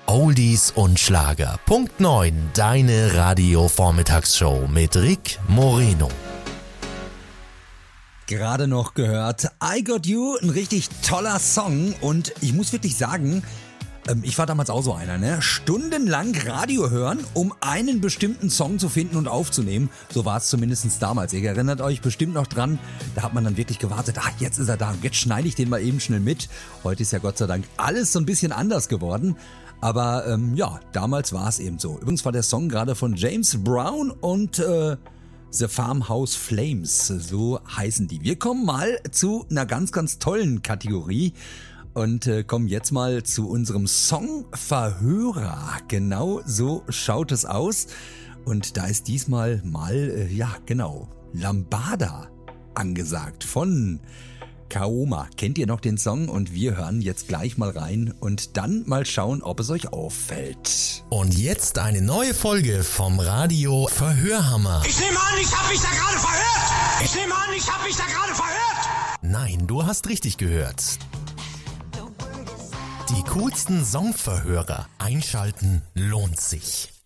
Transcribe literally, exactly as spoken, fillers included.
Oldies und Schlager. Punkt neun, deine Radio-Vormittagsshow mit Rick Moreno. Gerade noch gehört I Got You, ein richtig toller Song und ich muss wirklich sagen, ich war damals auch so einer, ne? Stundenlang Radio hören, um einen bestimmten Song zu finden und aufzunehmen. So war es zumindest damals. Ihr erinnert euch bestimmt noch dran, da hat man dann wirklich gewartet, ah, jetzt ist er da, jetzt schneide ich den mal eben schnell mit. Heute ist ja Gott sei Dank alles so ein bisschen anders geworden. Aber ähm, ja, damals war es eben so. Übrigens war der Song gerade von James Brown und äh, The Farmhouse Flames, so heißen die. Wir kommen mal zu einer ganz, ganz tollen Kategorie. Und äh, kommen jetzt mal zu unserem Songverhörer. Genau so schaut es aus. Und da ist diesmal mal, äh, ja genau, Lambada angesagt von Kaoma. Kennt ihr noch den Song? Und wir hören jetzt gleich mal rein und dann mal schauen, ob es euch auffällt. Und jetzt eine neue Folge vom Radio Verhörhammer. Ich nehme an, ich habe mich da gerade verhört. Ich nehme an, ich habe mich da gerade verhört. Nein, du hast richtig gehört. Die coolsten Songverhörer. Einschalten lohnt sich.